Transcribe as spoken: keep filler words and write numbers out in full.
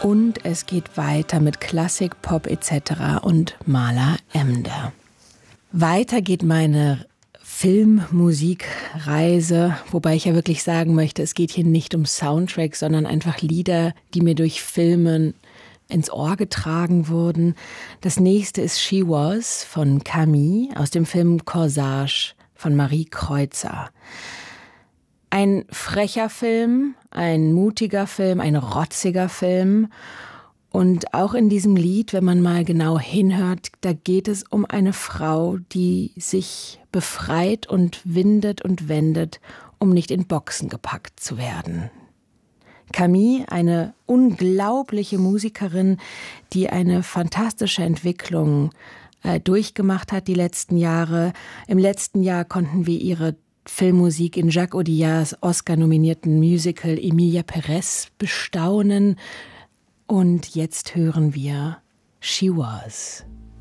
Und es geht weiter mit Klassik, Pop et cetera und Maler Emder. Weiter geht meine Filmmusikreise, wobei ich ja wirklich sagen möchte, es geht hier nicht um Soundtracks, sondern einfach Lieder, die mir durch Filme ins Ohr getragen wurden. Das nächste ist She Was von Camille aus dem Film Corsage von Marie Kreutzer. Ein frecher Film, ein mutiger Film, ein rotziger Film. Und auch in diesem Lied, wenn man mal genau hinhört, da geht es um eine Frau, die sich befreit und windet und wendet, um nicht in Boxen gepackt zu werden. Camille, eine unglaubliche Musikerin, die eine fantastische Entwicklung äh, durchgemacht hat die letzten Jahre. Im letzten Jahr konnten wir ihre Filmmusik in Jacques Audiards Oscar-nominierten Musical Emilia Perez bestaunen. Und jetzt hören wir She Was.